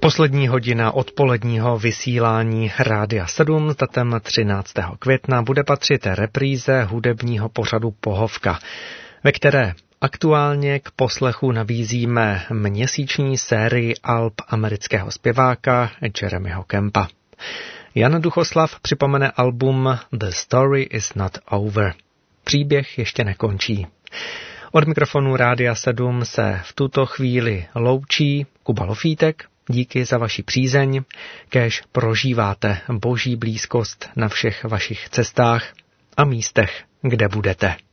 Poslední hodina odpoledního vysílání Rádia 7 s datem 13. května bude patřit repríze hudebního pořadu Pohovka, ve které aktuálně k poslechu nabízíme měsíční sérii alb amerického zpěváka Jeremyho Campa. Jan Duchoslav připomene album The Story is Not Over. Příběh ještě nekončí. Od mikrofonu Rádia 7 se v tuto chvíli loučí Kuba Lofítek. Díky za vaši přízeň, kéž prožíváte boží blízkost na všech vašich cestách a místech, kde budete.